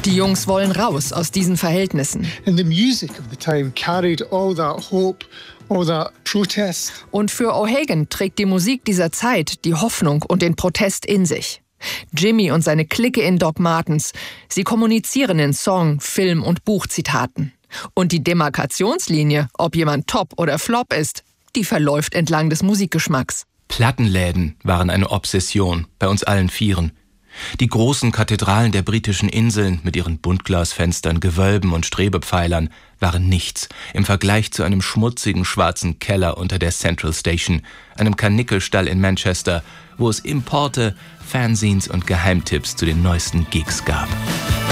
Die Jungs wollen raus aus diesen Verhältnissen. And the music of the time carried all that hope, all that protest. Und für O'Hagan trägt die Musik dieser Zeit die Hoffnung und den Protest in sich. Jimmy und seine Clique in Doc Martens, sie kommunizieren in Song-, Film- und Buchzitaten. Und die Demarkationslinie, ob jemand Top oder Flop ist, die verläuft entlang des Musikgeschmacks. Plattenläden waren eine Obsession, bei uns allen vieren. Die großen Kathedralen der britischen Inseln mit ihren Buntglasfenstern, Gewölben und Strebepfeilern waren nichts im Vergleich zu einem schmutzigen schwarzen Keller unter der Central Station, einem Karnickelstall in Manchester, wo es Importe, Fanzines und Geheimtipps zu den neuesten Gigs gab.